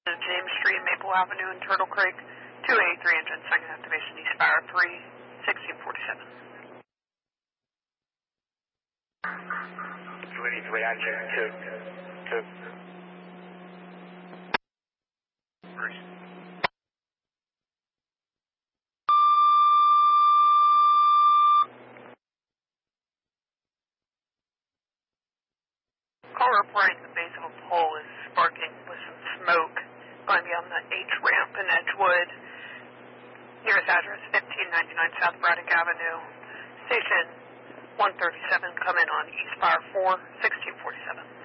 James Street, Maple Avenue, and Turtle Creek. 283 engine, second activation, eastbound 3, 1647. 283 engine, 2. Call reporting the base of a pole is sparking with some smoke. Going to be on the H ramp in Edgewood. Nearest address 1599 South Braddock Avenue. Station 137 coming on eastbound 4, 1647.